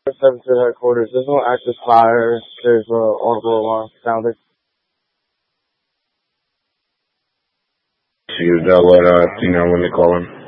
7 to headquarters. There's no active fire. There's audible alarm sounding. So you know what, when they call him?